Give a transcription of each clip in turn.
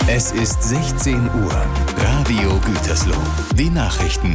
Es ist 16 Uhr. Radio Gütersloh. Die Nachrichten.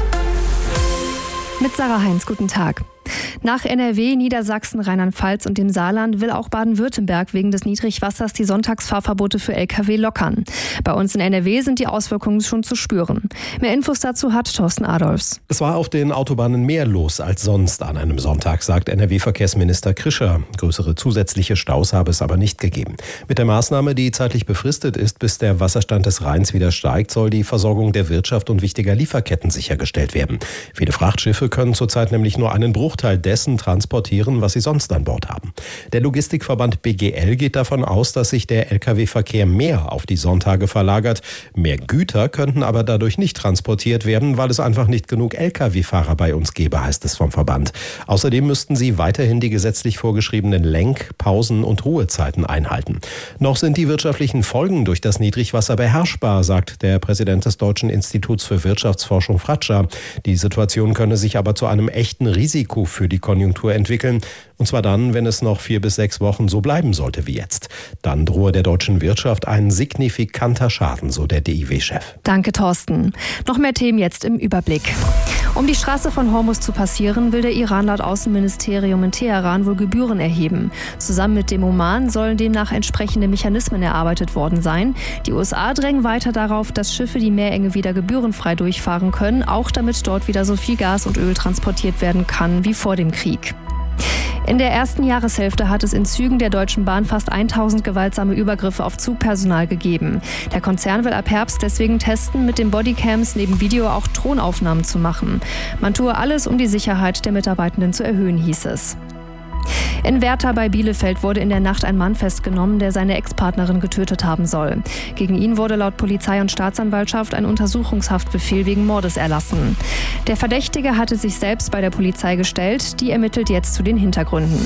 Mit Sarah Heinz, guten Tag. Nach NRW, Niedersachsen, Rheinland-Pfalz und dem Saarland will auch Baden-Württemberg wegen des Niedrigwassers die Sonntagsfahrverbote für Lkw lockern. Bei uns in NRW sind die Auswirkungen schon zu spüren. Mehr Infos dazu hat Thorsten Adolfs. Es war auf den Autobahnen mehr los als sonst an einem Sonntag, sagt NRW-Verkehrsminister Krischer. Größere zusätzliche Staus habe es aber nicht gegeben. Mit der Maßnahme, die zeitlich befristet ist, bis der Wasserstand des Rheins wieder steigt, soll die Versorgung der Wirtschaft und wichtiger Lieferketten sichergestellt werden. Viele Frachtschiffe können zurzeit nämlich nur einen Bruchteil dessen transportieren, was sie sonst an Bord haben. Der Logistikverband BGL geht davon aus, dass sich der Lkw-Verkehr mehr auf die Sonntage verlagert. Mehr Güter könnten aber dadurch nicht transportiert werden, weil es einfach nicht genug Lkw-Fahrer bei uns gäbe, heißt es vom Verband. Außerdem müssten sie weiterhin die gesetzlich vorgeschriebenen Lenk-, Pausen- und Ruhezeiten einhalten. Noch sind die wirtschaftlichen Folgen durch das Niedrigwasser beherrschbar, sagt der Präsident des Deutschen Instituts für Wirtschaftsforschung Fratscher. Die Situation könne sich aber zu einem echten Risiko für die Konjunktur entwickeln. Und zwar dann, wenn es noch 4 bis 6 Wochen so bleiben sollte wie jetzt. Dann drohe der deutschen Wirtschaft ein signifikanter Schaden, so der DIW-Chef. Danke, Thorsten. Noch mehr Themen jetzt im Überblick. Um die Straße von Hormuz zu passieren, will der Iran laut Außenministerium in Teheran wohl Gebühren erheben. Zusammen mit dem Oman sollen demnach entsprechende Mechanismen erarbeitet worden sein. Die USA drängen weiter darauf, dass Schiffe die Meerenge wieder gebührenfrei durchfahren können, auch damit dort wieder so viel Gas und Öl transportiert werden kann wie vor dem Krieg. In der ersten Jahreshälfte hat es in Zügen der Deutschen Bahn fast 1000 gewaltsame Übergriffe auf Zugpersonal gegeben. Der Konzern will ab Herbst deswegen testen, mit den Bodycams neben Video auch Drohnenaufnahmen zu machen. Man tue alles, um die Sicherheit der Mitarbeitenden zu erhöhen, hieß es. In Werther bei Bielefeld wurde in der Nacht ein Mann festgenommen, der seine Ex-Partnerin getötet haben soll. Gegen ihn wurde laut Polizei und Staatsanwaltschaft ein Untersuchungshaftbefehl wegen Mordes erlassen. Der Verdächtige hatte sich selbst bei der Polizei gestellt, die ermittelt jetzt zu den Hintergründen.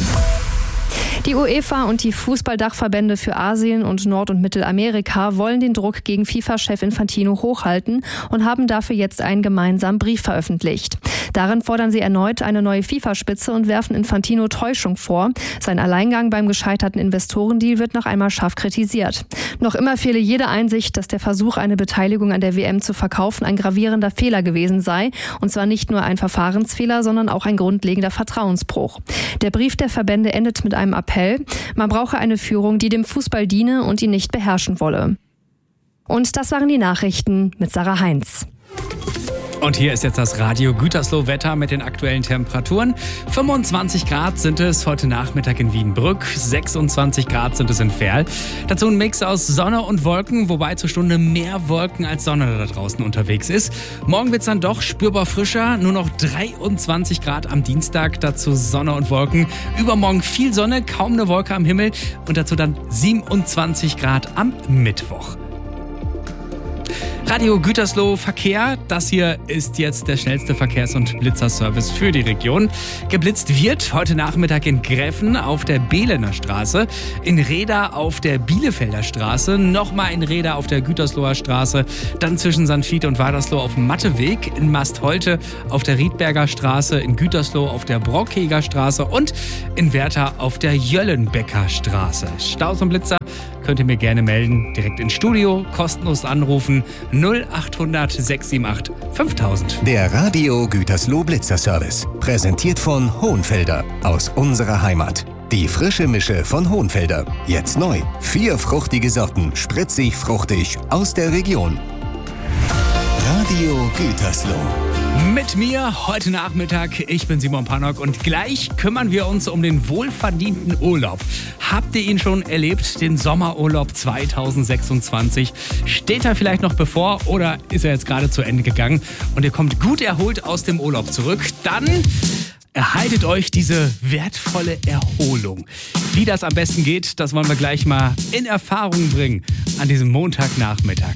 Die UEFA und die Fußballdachverbände für Asien und Nord- und Mittelamerika wollen den Druck gegen FIFA-Chef Infantino hochhalten und haben dafür jetzt einen gemeinsamen Brief veröffentlicht. Darin fordern sie erneut eine neue FIFA-Spitze und werfen Infantino Täuschung vor. Sein Alleingang beim gescheiterten Investorendeal wird noch einmal scharf kritisiert. Noch immer fehle jede Einsicht, dass der Versuch, eine Beteiligung an der WM zu verkaufen, ein gravierender Fehler gewesen sei. Und zwar nicht nur ein Verfahrensfehler, sondern auch ein grundlegender Vertrauensbruch. Der Brief der Verbände endet mit einem Appell. Man brauche eine Führung, die dem Fußball diene und ihn nicht beherrschen wolle. Und das waren die Nachrichten mit Sarah Heinz. Und hier ist jetzt das Radio Gütersloh-Wetter mit den aktuellen Temperaturen. 25 Grad sind es heute Nachmittag in Wiedenbrück, 26 Grad sind es in Verl. Dazu ein Mix aus Sonne und Wolken, wobei zur Stunde mehr Wolken als Sonne da draußen unterwegs ist. Morgen wird es dann doch spürbar frischer, nur noch 23 Grad am Dienstag, dazu Sonne und Wolken. Übermorgen viel Sonne, kaum eine Wolke am Himmel und dazu dann 27 Grad am Mittwoch. Radio Gütersloh Verkehr, das hier ist jetzt der schnellste Verkehrs- und Blitzerservice für die Region. Geblitzt wird heute Nachmittag in Gräffen auf der Behlener Straße, in Reda auf der Bielefelder Straße, nochmal in Reda auf der Gütersloher Straße, dann zwischen St. Vith und Wadersloh auf dem Matteweg, in Mastholte auf der Riedberger Straße, in Gütersloh auf der Brockheger Straße und in Werther auf der Jöllenbecker Straße. Staus und Blitzer könnt ihr mir gerne melden, direkt ins Studio, kostenlos anrufen 0800 678 5000. Der Radio Gütersloh Blitzer Service. Präsentiert von Hohenfelder aus unserer Heimat. Die frische Mische von Hohenfelder. Jetzt neu. 4 fruchtige Sorten, spritzig, fruchtig aus der Region. Radio Gütersloh. Mit mir heute Nachmittag, ich bin Simon Pannock und gleich kümmern wir uns um den wohlverdienten Urlaub. Habt ihr ihn schon erlebt, den Sommerurlaub 2026? Steht er vielleicht noch bevor oder ist er jetzt gerade zu Ende gegangen und ihr kommt gut erholt aus dem Urlaub zurück? Dann erhaltet euch diese wertvolle Erholung. Wie das am besten geht, das wollen wir gleich mal in Erfahrung bringen an diesem Montagnachmittag.